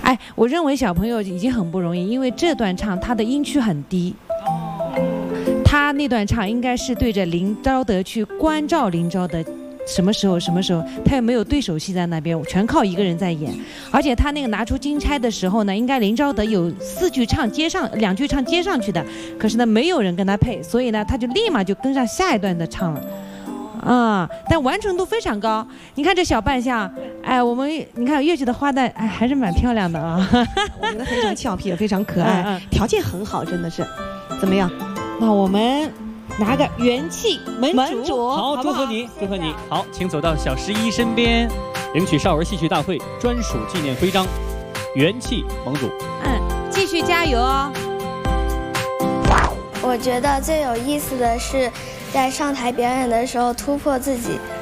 哎，我认为小朋友已经很不容易，因为这段唱他的音区很低。他那段唱应该是对着林昭德去关照林昭德。什么时候，他又没有对手戏在那边，全靠一个人在演。而且他那个拿出金钗的时候呢，应该林昭德有2句唱接上去的，可是呢没有人跟他配，所以呢他就立马就跟上下一段的唱了。但完成度非常高。你看这小扮相，哎，你看乐曲的花旦，哎，还是蛮漂亮的啊。 我觉得非常俏皮，也非常可爱，条件很好，真的是。怎么样？ 那我们拿个元气门主， 好，祝贺你，祝贺你。好，请走到小11身边，领取少儿戏曲大会专属纪念徽章，元气盟主。 继续加油哦。 我觉得最有意思的是，在上台表演的时候突破自己。